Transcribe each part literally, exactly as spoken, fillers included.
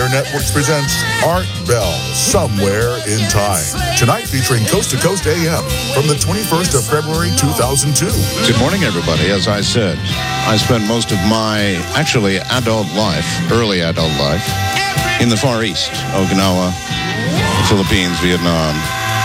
On-Air Networks presents Art Bell, Somewhere in Time. Tonight featuring Coast to Coast A M from the twenty-first of February, two thousand two. Good morning, everybody. As I said, I spent most of my, actually, adult life, early adult life, in the Far East, Okinawa, the Philippines, Vietnam,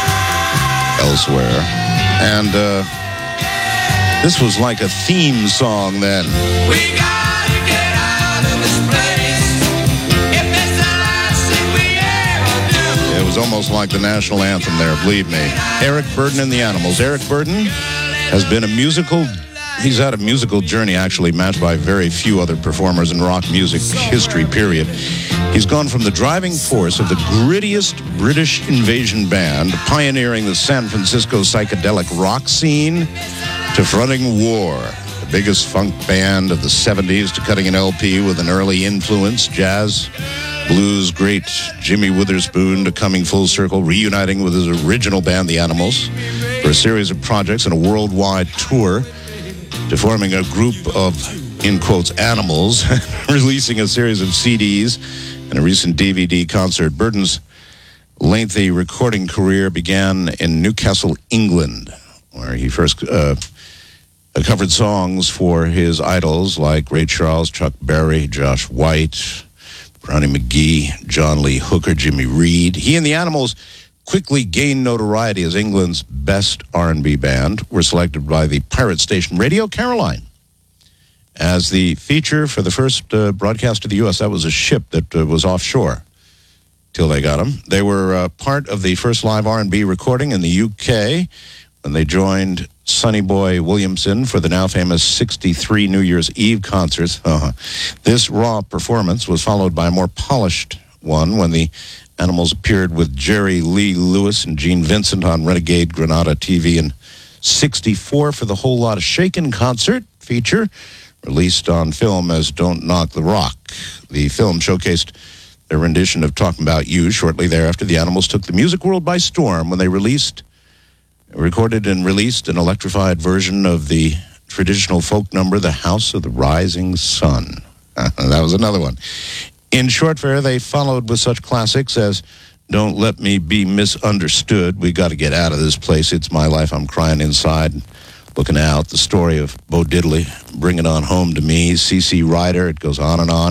elsewhere. And uh, this was like a theme song then. We gotta get out of this place. If it's the last thing we ever do. It was almost like the national anthem there, believe me. Eric Burdon and the Animals. Eric Burdon has been a musical, he's had a musical journey actually matched by very few other performers in rock music history, period. He's gone from the driving force of the grittiest British invasion band, pioneering the San Francisco psychedelic rock scene, to fronting War, the biggest funk band of the seventies, to cutting an L P with an early influence, jazz, blues great Jimmy Witherspoon, to coming full circle, reuniting with his original band, The Animals, for a series of projects and a worldwide tour, to forming a group of, in quotes, animals, releasing a series of C Ds and a recent D V D concert. Burdon's lengthy recording career began in Newcastle, England, where he first uh, covered songs for his idols like Ray Charles, Chuck Berry, Josh White, Brownie McGee, John Lee Hooker, Jimmy Reed. He and the Animals quickly gained notoriety as England's best R and B band, were selected by the pirate station Radio Caroline as the feature for the first uh, broadcast to the U S That was a ship that uh, was offshore till they got them. They were uh, part of the first live R and B recording in the U K when they joined Sonny Boy Williamson for the now famous sixty-three New Year's Eve concerts. Uh-huh. This raw performance was followed by a more polished one when the Animals appeared with Jerry Lee Lewis and Gene Vincent on Renegade Granada T V in sixty-four for the Whole Lotta Shakin' concert feature, released on film as Don't Knock the Rock. The film showcased their rendition of Talking About You. Shortly thereafter, the Animals took the music world by storm when they released, recorded and released an electrified version of the traditional folk number, The House of the Rising Sun. That was another one. In short fare, they followed with such classics as Don't Let Me Be Misunderstood, We Got to Get Out of This Place, It's My Life, I'm Crying Inside, Looking Out, the story of Bo Diddley, Bring It On Home to Me, C C Rider, it goes on and on.